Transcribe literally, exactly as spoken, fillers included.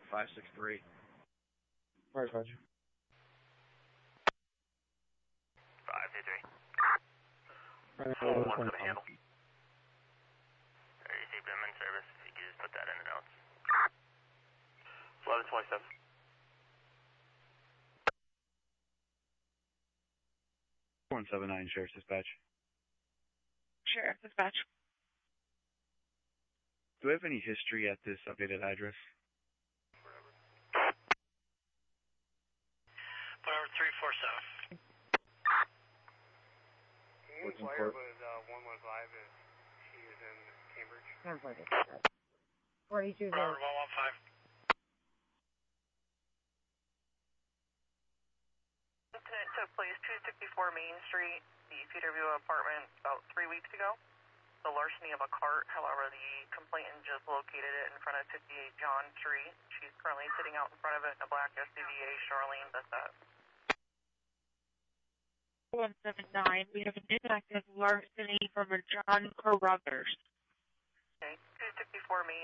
five six three. Where's Roger? five two three. Right, one seven handle. I received him in service. If you could just put that in the notes. eleven twenty-seven. one seven nine, Sheriff's Dispatch. Sheriff Dispatch. Do we have any history at this updated address? Whatever, three four seven. Can you inquire with uh, one one five if she is in Cambridge? forty-two Robert, one one five. Incident took place two sixty-four Main Street, the Peterview apartment, about three weeks ago. The larceny of a cart, however, the complainant just located it in front of fifty-eight John Street. She's currently sitting out in front of it in a black S U V A Charlene Bassett. one seven nine, we have an inactive larceny from a John Carruthers. Okay, two sixty-four Main